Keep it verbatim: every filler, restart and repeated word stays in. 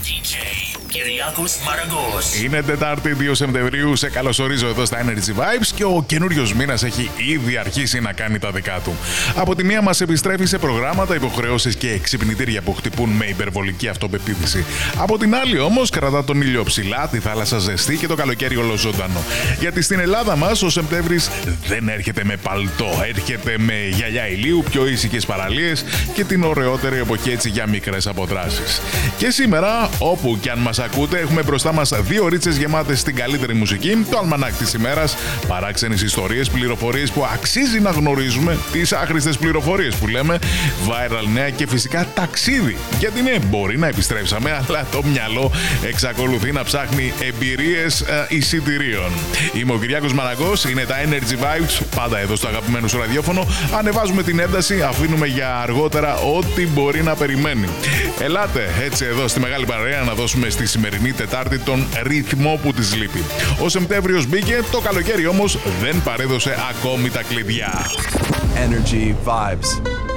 ντι τζέι Κυριάκος Μαραγκός. Είναι Τετάρτη δύο Σεπτεμβρίου, σε καλωσορίζω εδώ στα Energy Vibes και ο καινούριος μήνας έχει ήδη αρχίσει να κάνει τα δικά του. Από τη μία μας επιστρέφει σε προγράμματα, υποχρεώσεις και ξυπνητήρια που χτυπούν με υπερβολική αυτοπεποίθηση. Από την άλλη όμως κρατά τον ήλιο ψηλά, τη θάλασσα ζεστή και το καλοκαίρι ολοζώντανο. Γιατί στην Ελλάδα μας ο Σεπτέμβρης δεν έρχεται με παλτό, έρχεται με γυαλιά ηλίου, πιο ήσυχες παραλίες και την ωραιότερη εποχή έτσι για μικρές αποδράσεις. Και σήμερα, όπου κι αν μας ακούτε, έχουμε μπροστά μας δύο ωρίτσες γεμάτες στην καλύτερη μουσική, το αλμανάκ της ημέρας, παράξενες ιστορίες, πληροφορίες που αξίζει να γνωρίζουμε, τις άχρηστες πληροφορίες που λέμε, viral νέα και φυσικά ταξίδι. Γιατί ναι, μπορεί να επιστρέψαμε, αλλά το μυαλό εξακολουθεί να ψάχνει εμπειρίες ε, εισιτηρίων. Είμαι ο Κυριάκος Μαραγκός, είναι τα Energy Vibes, πάντα εδώ στο αγαπημένο σου ραδιόφωνο. Ανεβάζουμε την ένταση, αφήνουμε για αργότερα ό,τι μπορεί να περιμένει. Ελάτε έτσι εδώ στη μεγάλη παρέα να δώσουμε στη σημερινή Τετάρτη τον ρυθμό που της λείπει. Ο Σεπτέμβριος μπήκε, το καλοκαίρι όμως δεν παρέδωσε ακόμη τα κλειδιά. Energy Vibes.